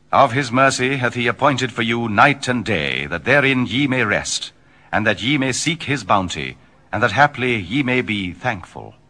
Of his mercy hath he appointed for you night and day, that therein ye may rest, and that ye may seek his bounty, and that haply ye may be thankful.